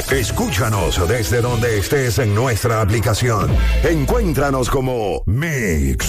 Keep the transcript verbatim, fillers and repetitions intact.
Escúchanos desde donde estés en nuestra aplicación. Encuéntranos como Mix